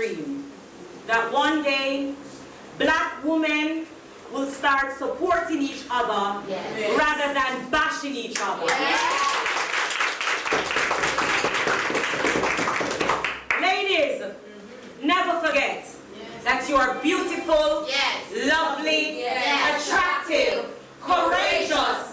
dream that one day black women will start supporting each other rather than bashing each other. Ladies, never forget that you are beautiful, lovely, attractive, courageous,